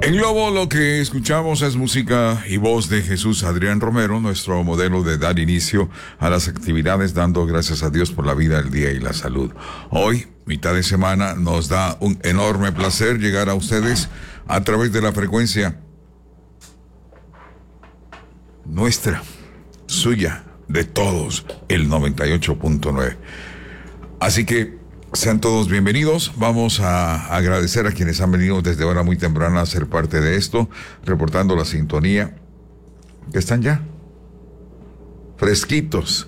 En Globo lo que escuchamos es música y voz de Jesús Adrián Romero, nuestro modelo de dar inicio a las actividades, dando gracias a Dios por la vida, el día y la salud. Hoy, mitad de semana, nos da un enorme placer llegar a ustedes a través de la frecuencia nuestra, suya, de todos, el 98.9. Así que sean todos bienvenidos. Vamos a agradecer a quienes han venido desde hora muy temprana a ser parte de esto, reportando la sintonía, que están ya fresquitos,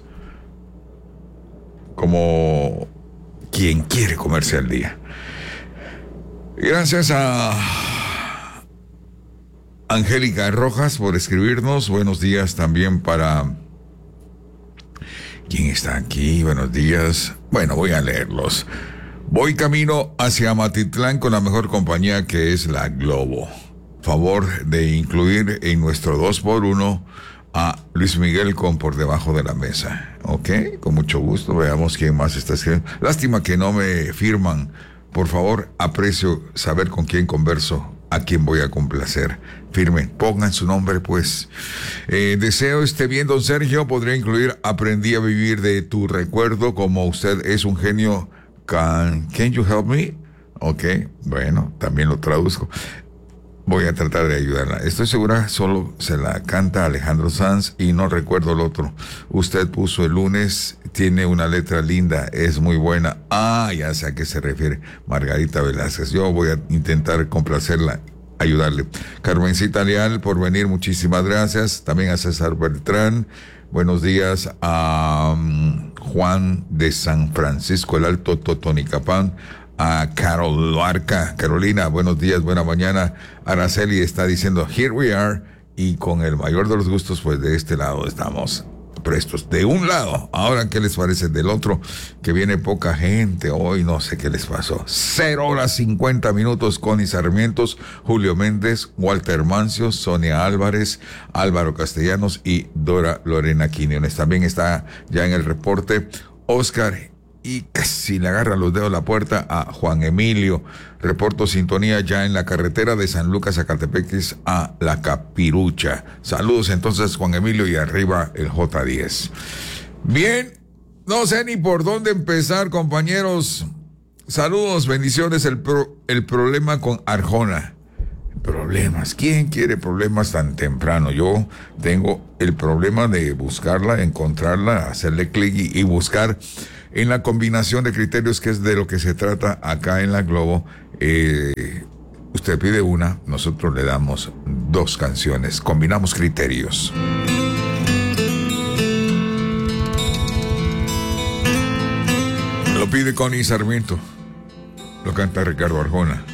como quien quiere comerse al día. Gracias a Angélica Rojas por escribirnos. Buenos días también para... ¿Quién está aquí? Buenos días. Bueno, voy a leerlos. Voy camino hacia Matitlán con la mejor compañía, que es la Globo. Favor de incluir en nuestro 2x1 a Luis Miguel con Por Debajo de la Mesa. Ok, con mucho gusto. Veamos quién más está escribiendo. Lástima que no me firman. Por favor, aprecio saber con quién converso, a quién voy a complacer. Firmen, pongan su nombre, pues. Deseo esté bien, don Sergio. Podría incluir Aprendí a vivir de tu recuerdo. Como usted es un genio, can you help me? Ok, bueno, también lo traduzco. Voy a tratar de ayudarla. Estoy segura, solo se la canta Alejandro Sanz y no recuerdo el otro. Usted puso el lunes, tiene una letra linda, es muy buena. Ah, ya sé a qué se refiere, Margarita Velázquez. Yo voy a intentar complacerla, ayudarle. Carmencita Leal, por venir, muchísimas gracias. También a César Beltrán. Buenos días a Juan de San Francisco, el Alto, Totonicapán. A Carol Arca, Carolina, buenos días, buena mañana. Araceli está diciendo, here we are, y con el mayor de los gustos, pues de este lado estamos prestos. De un lado, ahora, ¿qué les parece del otro? Que viene poca gente hoy, no sé qué les pasó. 0 horas 50 minutos, Connie Sarmientos, Julio Méndez, Walter Mancio, Sonia Álvarez, Álvaro Castellanos y Dora Lorena Quiñones. También está ya en el reporte Oscar, y casi le agarra los dedos a la puerta a Juan Emilio. Reporto sintonía ya en la carretera de San Lucas a Catepeques a La Capirucha. Saludos entonces, Juan Emilio, y arriba el J10. Bien, no sé ni por dónde empezar, compañeros. Saludos, bendiciones. El problema con Arjona. Problemas. ¿Quién quiere problemas tan temprano? Yo tengo el problema de buscarla, encontrarla, hacerle clic y buscar en la combinación de criterios, que es de lo que se trata acá en la Globo. Usted pide una, nosotros le damos 2 canciones. Combinamos criterios. Lo pide Connie Sarmiento. Lo canta Ricardo Arjona.